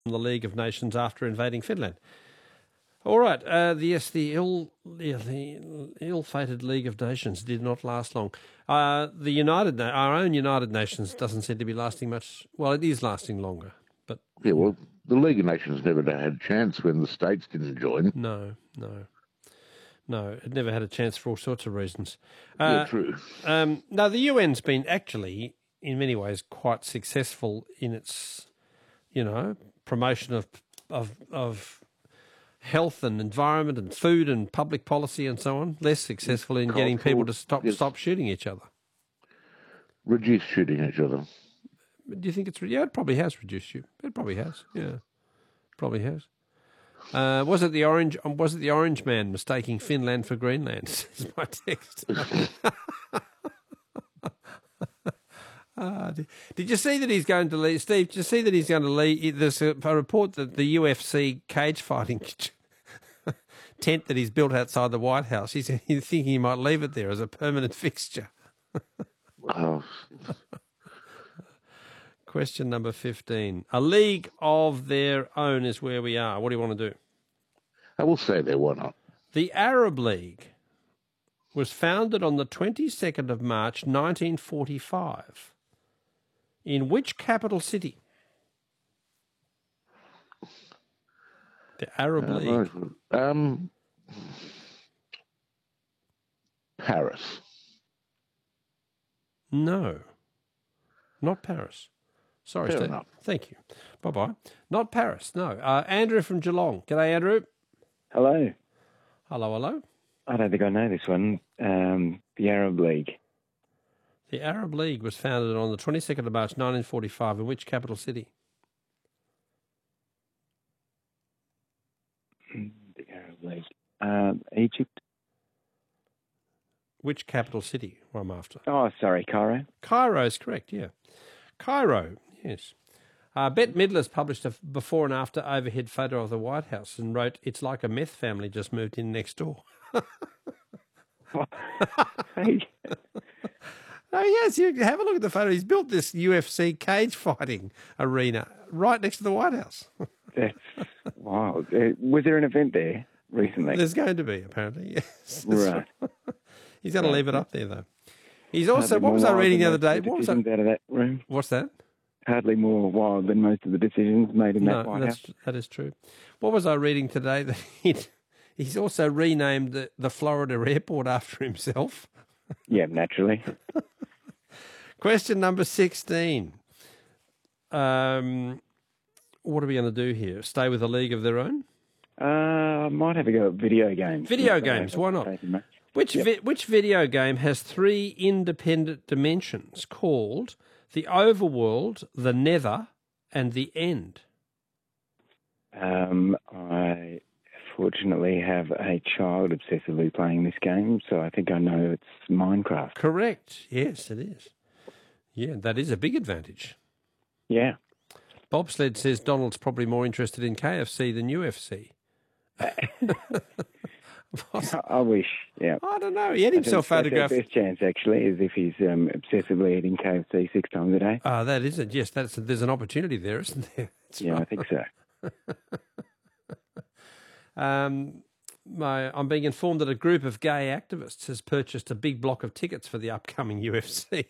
the League of Nations after invading Finland. All right. The ill-fated League of Nations did not last long. Our own United Nations doesn't seem to be lasting much. Well, it is lasting longer, but Yeah, well, the League of Nations never had a chance when the states didn't join. No, it never had a chance for all sorts of reasons. Yeah, true. Now, the UN's been actually, in many ways, quite successful in its, promotion of health and environment and food and public policy and so on. Less successful in getting people to stop shooting each other. Reduce shooting each other. Do you think it's... Yeah, it probably has reduced you. It probably has. Yeah, probably has. Was it the orange man mistaking Finland for Greenland? Is my text. Did you see that he's going to leave, Steve? Did you see that he's going to leave? There's a report that the UFC cage fighting tent that he's built outside the White House, he's thinking he might leave it there as a permanent fixture. Oh. Question number 15. A league of their own is where we are. What do you want to do? I will say there, why not? The Arab League was founded on the 22nd of March, 1945. In which capital city? The Arab League. Paris. No, not Paris. Sorry, Fair Steve. enough. Thank you. Bye-bye. Not Paris, no. Andrew from Geelong. G'day, Andrew. Hello. Hello. I don't think I know this one. The Arab League. The Arab League was founded on the 22nd of March, 1945. In which capital city? The Arab League. Egypt. Which capital city I'm after? Oh, sorry, Cairo. Cairo is correct, yeah. Cairo, yes. Bette Midler's published a before and after overhead photo of the White House and wrote, "It's like a meth family just moved in next door." Hey. Oh, yes, you have a look at the photo. He's built this UFC cage fighting arena right next to the White House. That's wild. Was there an event there recently? There's going to be, apparently, yes. Right. He's going to leave it up there, though. He's also, what was I reading the other day? What was out of that room? What's that? Hardly more wild than most of the decisions made in that White House. That is true. What was I reading today? That he's also renamed the Florida airport after himself. Yeah, naturally. Question number 16. What are we going to do here? Stay with a league of their own? I might have a go at video games. Video games, why not? Which video game has three independent dimensions called the overworld, the nether, and the end? I fortunately have a child obsessively playing this game, so I think I know it's Minecraft. Correct. Yes, it is. Yeah, that is a big advantage. Yeah. Bobsled says Donald's probably more interested in KFC than UFC. I wish, yeah. I don't know. He had himself photographed. The best chance, actually, is if he's obsessively eating KFC 6 times a day. That is it. Yes, there's an opportunity there, isn't there? Yeah, right. I think so. I'm being informed that a group of gay activists has purchased a big block of tickets for the upcoming UFC.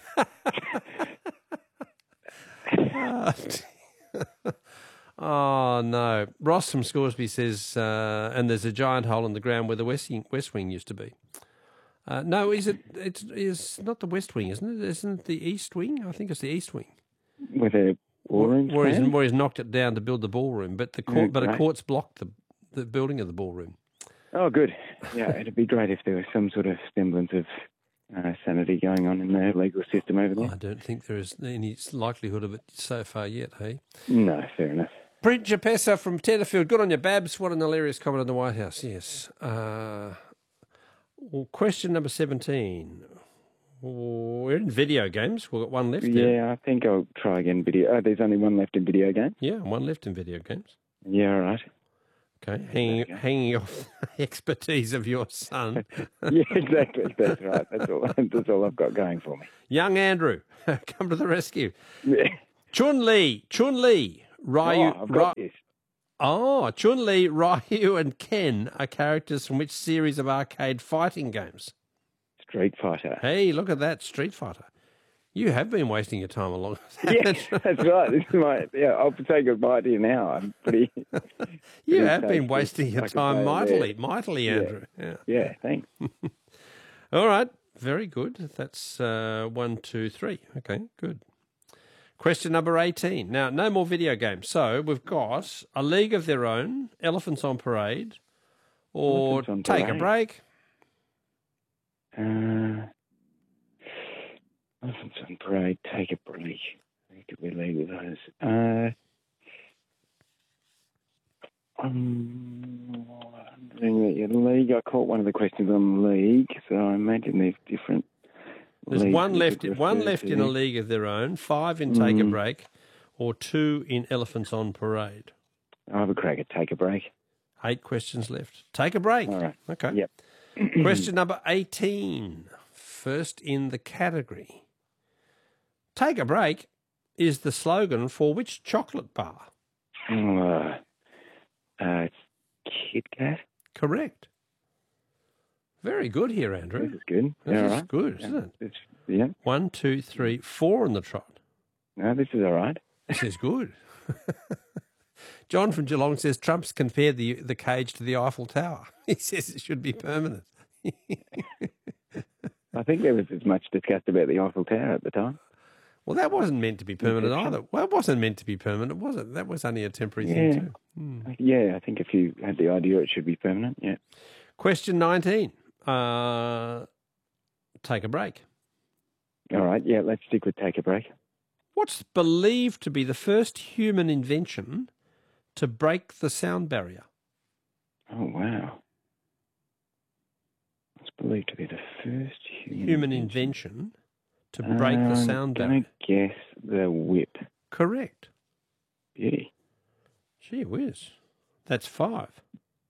Oh, no. Ross from Scoresby says, and there's a giant hole in the ground where the West Wing used to be. No, it's not the West Wing, isn't it? Isn't it the East Wing? I think it's the East Wing. With a ballroom? Where he's knocked it down to build the ballroom, but a court's blocked the building of the ballroom. Oh, good. Yeah, it'd be great if there was some sort of semblance of sanity going on in the legal system over there. I don't think there is any likelihood of it so far yet, hey? No, fair enough. Brent Japessa from Tenterfield. Good on you, Babs. What an hilarious comment on the White House, yes. Question number 17. We're in video games. We've got one left. Yeah, I think I'll try again video. Oh, there's only one left in video games? Yeah, one left in video games. Yeah, all right. Okay, hanging off the expertise of your son. Yeah, exactly. That's right. That's all I've got going for me. Young Andrew, come to the rescue. Yeah. Chun-Li Ryu. I've got this. Chun-Li, Ryu, and Ken are characters from which series of arcade fighting games? Street Fighter. Hey, look at that, Street Fighter. You have been wasting your time along. Yeah, that's right. This is I'll say goodbye to you now. I'm pretty. You have been wasting your time mightily, Andrew. Yeah, thanks. All right, very good. That's 1, 2, 3. Okay, good. Question number 18. Now, no more video games. So we've got A League of Their Own, Elephants on Parade, or Elephants on Take a Parade. Break. Elephants on Parade, Take a Break. Where could we leave with those? I'm wondering your league. I caught one of the questions on the league, so I imagine there's different. There's leagues one we left. could One refer left to. in A League of Their Own, 5 in Take a Break, or 2 in Elephants on Parade. I'll have a crack at Take a Break. 8 questions left. Take a break. All right. Okay. Yep. Question number 18. First in the category. Take a break is the slogan for which chocolate bar? It's Kit Kat. Correct. Very good here, Andrew. This is good. This All is right. good, isn't it? Yeah. 1, 2, 3, 4 on the trot. No, this is all right. This is good. John from Geelong says Trump's compared the cage to the Eiffel Tower. He says it should be permanent. I think there was as much discussed about the Eiffel Tower at the time. Well, that wasn't meant to be permanent either. Well, it wasn't meant to be permanent, was it? That was only a temporary thing too. Yeah, I think if you had the idea it should be permanent, yeah. Question 19. Take a break. All right, yeah, let's stick with Take a Break. What's believed to be the first human invention to break the sound barrier? Oh, wow. It's believed to be the first Human invention to break the sound barrier. I'm going to guess the whip. Correct. Beauty. Gee whiz. That's 5.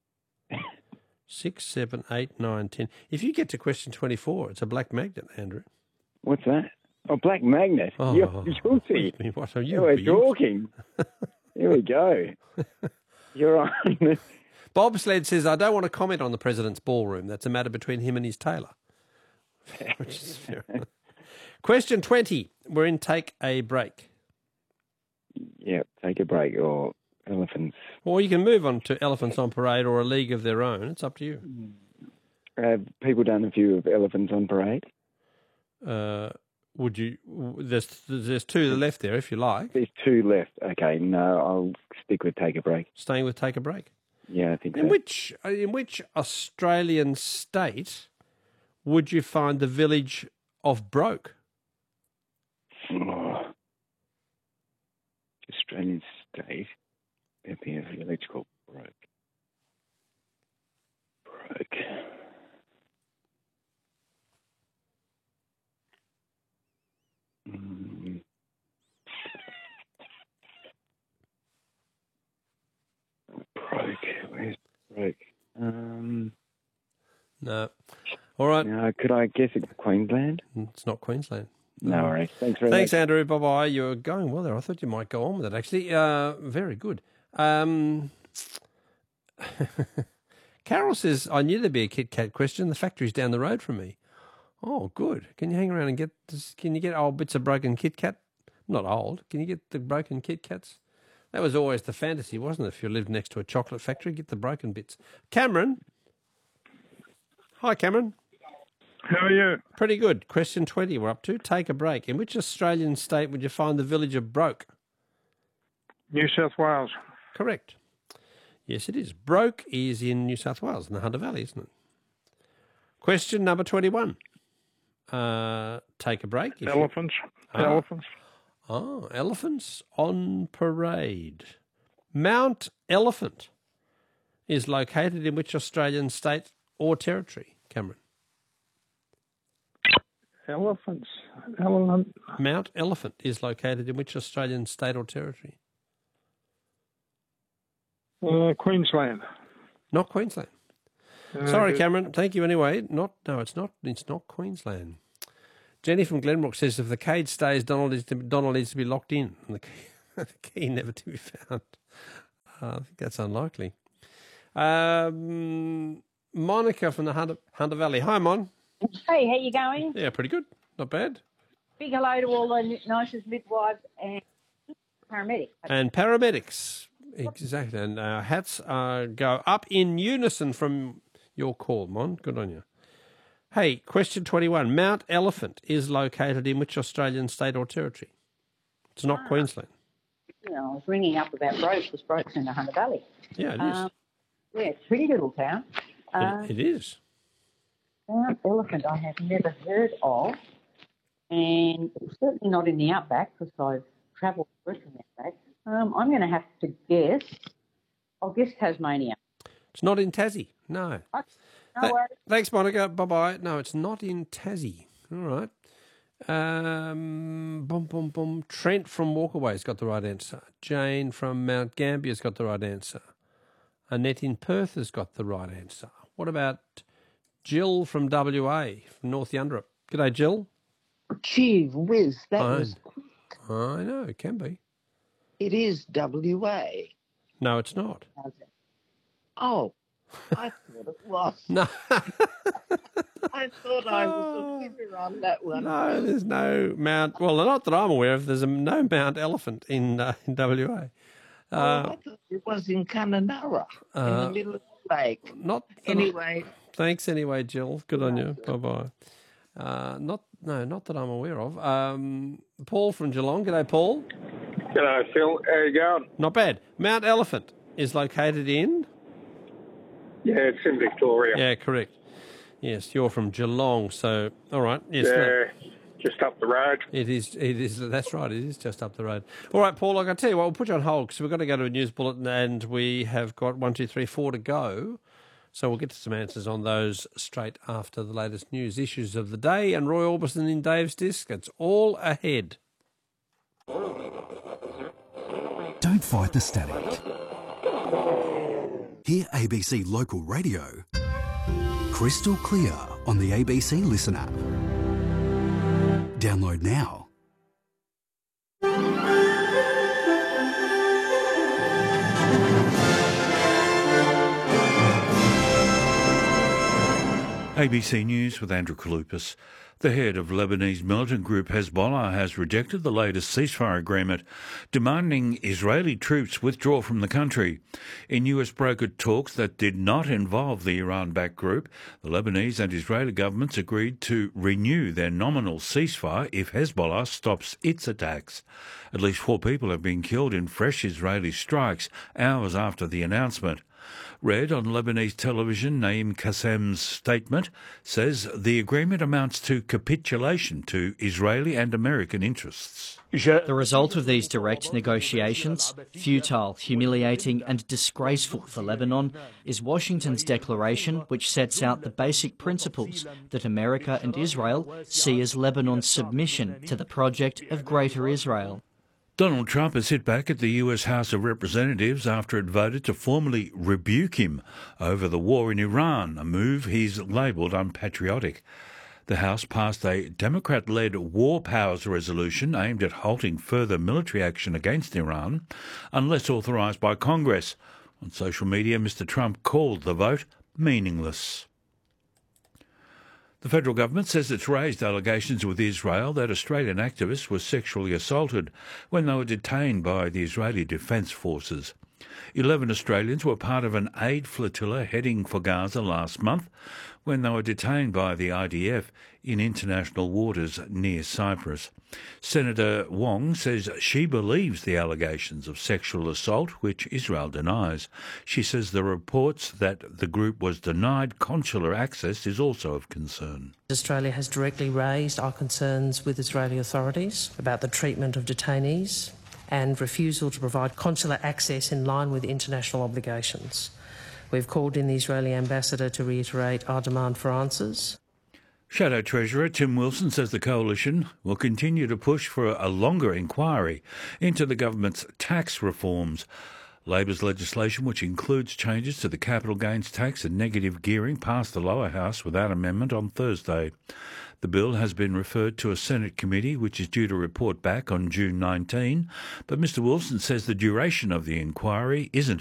6, 7, 8, 9, 10. If you get to question 24, it's a black magnet, Andrew. What's that? Oh, Black Magnet. Oh, You're guilty. What are you? We're being? talking. Here we go. You're on. Bobsled says, I don't want to comment on the president's ballroom. That's a matter between him and his tailor. Which is fair enough. Question 20. We're in Take a Break. Yeah, Take a Break or Elephants. Or you can move on to Elephants on Parade or A League of Their Own. It's up to you. Have people done a few of Elephants on Parade? Would you? There's 2 left there if you like. There's 2 left. Okay, no, I'll stick with Take a Break. Staying with Take a Break. Yeah, I think so. In which Australian state would you find the village of Broke? Oh. Australian state. There'd be a village called Broke. Broke. Broke. Where's Broke? No. All right. Could I guess it's Queensland? It's not Queensland. No worries. Thanks very Thanks, much. Andrew. Bye-bye. You're going well there. I thought you might go on with it, actually. Very good. Carol says, I knew there'd be a Kit Kat question. The factory's down the road from me. Oh, good. Can you hang around and get this? Can you get old bits of broken Kit Kat? Not old. Can you get the broken Kit Kats? That was always the fantasy, wasn't it? If you lived next to a chocolate factory, get the broken bits. Cameron. Hi, Cameron. How are you? Pretty good. Question 20 we're up to. Take a break. In which Australian state would you find the village of Broke? New South Wales. Correct. Yes, it is. Broke is in New South Wales, in the Hunter Valley, isn't it? Question number 21. Take a break. Elephants. Elephants. Oh, elephants on parade. Mount Elephant is located in which Australian state or territory, Cameron? Elephants. Elephant. Mount Elephant is located in which Australian state or territory? Queensland. Not Queensland. Sorry, Cameron. Thank you anyway. It's not Queensland. Jenny from Glenbrook says if the cage stays, Donald needs to be locked in. The key never to be found. I think that's unlikely. Monica from the Hunter Valley. Hi, Mon. Hey, how you going? Yeah, pretty good. Not bad. Big hello to all the nurses, midwives, and paramedics. And paramedics. Exactly. And our hats go up in unison from your call, Mon. Good on you. Hey, question 21. Mount Elephant is located in which Australian state or territory? It's not Queensland. You know, I was ringing up about Broke, because Broke's in the Hunter Valley. Yeah, it is. Yeah, it's a pretty little town. It is. Mount Elephant I have never heard of, and it's certainly not in the outback because I've travelled through from the outback. I'm going to have to guess. I'll guess Tasmania. It's not in Tassie. No. No worries. Thanks, Monica. Bye-bye. No, it's not in Tassie. All right. Trent from Walkaway's got the right answer. Jane from Mount Gambier's got the right answer. Annette in Perth has got the right answer. What about Jill from WA, from North Yunderup? G'day, Jill. Gee whiz, that was quick. I know, it can be. It is WA. No, it's not. Oh, I thought it was. No. I thought I was a winner on that one. No, there's no Mount. Well, not that I'm aware of. There's no Mount Elephant in WA. I thought it was in Kununurra, in the middle of the lake. Not Anyway. Thanks anyway, Jill. Good on you. Bye-bye. Not that I'm aware of. Paul from Geelong. G'day, Paul. G'day, Phil. How you going? Not bad. Mount Elephant is located in... Yeah, it's in Victoria. Yeah, correct. Yes, you're from Geelong, so... All right. Yes, just up the road. It is. That's right. It is just up the road. All right, Paul. I can tell you what. We'll put you on hold because we've got to go to a news bulletin, and we have got 1, 2, 3, 4 to go. So we'll get to some answers on those straight after the latest news issues of the day. And Roy Orbison in Dave's Disc. It's all ahead. Don't fight the static. Hear ABC Local Radio crystal clear on the ABC Listen app. Download now. ABC News with Andrew Kaloupas. The head of Lebanese militant group Hezbollah has rejected the latest ceasefire agreement, demanding Israeli troops withdraw from the country. In US-brokered talks that did not involve the Iran-backed group, the Lebanese and Israeli governments agreed to renew their nominal ceasefire if Hezbollah stops its attacks. At least 4 people have been killed in fresh Israeli strikes hours after the announcement. Read on Lebanese television, Naim Qassem's statement says the agreement amounts to capitulation to Israeli and American interests. The result of these direct negotiations, futile, humiliating and disgraceful for Lebanon, is Washington's declaration which sets out the basic principles that America and Israel see as Lebanon's submission to the project of Greater Israel. Donald Trump has hit back at the US House of Representatives after it voted to formally rebuke him over the war in Iran, a move he's labelled unpatriotic. The House passed a Democrat-led War Powers resolution aimed at halting further military action against Iran, unless authorised by Congress. On social media, Mr Trump called the vote meaningless. The federal government says it's raised allegations with Israel that Australian activists were sexually assaulted when they were detained by the Israeli Defence Forces. 11 Australians were part of an aid flotilla heading for Gaza last month when they were detained by the IDF in international waters near Cyprus. Senator Wong says she believes the allegations of sexual assault, which Israel denies. She says the reports that the group was denied consular access is also of concern. Australia has directly raised our concerns with Israeli authorities about the treatment of detainees and refusal to provide consular access in line with international obligations. We've called in the Israeli ambassador to reiterate our demand for answers. Shadow Treasurer Tim Wilson says the coalition will continue to push for a longer inquiry into the government's tax reforms. Labor's legislation, which includes changes to the capital gains tax and negative gearing, passed the lower house without amendment on Thursday. The bill has been referred to a Senate committee, which is due to report back on June 19, but Mr Wilson says the duration of the inquiry isn't